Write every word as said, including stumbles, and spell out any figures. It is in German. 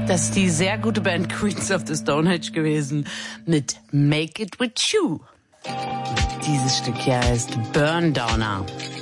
Das ist die sehr gute Band Queens of the Stone Age gewesen mit Make It With You. Dieses Stück hier heißt Burn Downer.